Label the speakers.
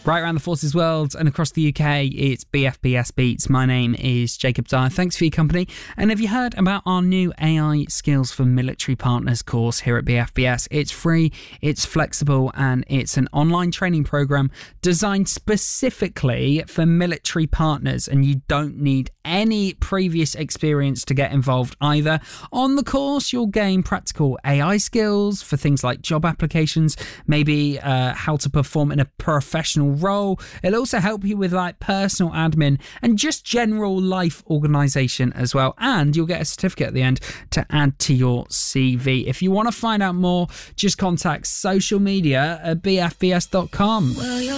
Speaker 1: Right around the Forces world and across the UK, it's BFBS Beats. My name is Jacob Dyer. Thanks for your company. And have you heard about our new AI Skills for Military Partners course here at BFBS? It's free, it's flexible, and it's an online training program designed specifically for military partners. And you don't need any previous experience to get involved either. On the course, you'll gain practical AI skills for things like job applications, maybe how to perform in a professional role. It'll also help you with like personal admin and just general life organization as well. And you'll get a certificate at the end to add to your CV. If you want to find out more, just contact social media at bfbs.com.